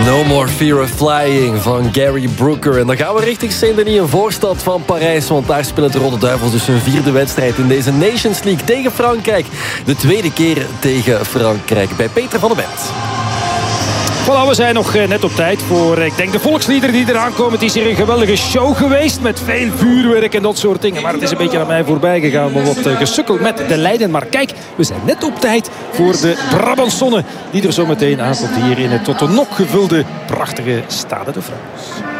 No More Fear of Flying van Gary Brooker. En dan gaan we richting Saint-Denis, een voorstad van Parijs. Want daar spelen de Rode Duivels dus hun 4e wedstrijd in deze Nations League tegen Frankrijk. De 2e keer tegen Frankrijk bij Peter van der Bent. Voilà, we zijn nog net op tijd voor, ik denk, de volksliederen die eraan komen. Het is hier een geweldige show geweest met veel vuurwerk en dat soort dingen. Maar het is een beetje aan mij voorbij gegaan. We wat gesukkeld met de Leiden. Maar kijk, we zijn net op tijd voor de Brabantsonne die er zo meteen aankomt hier in het tot de nok gevulde prachtige Stade de France.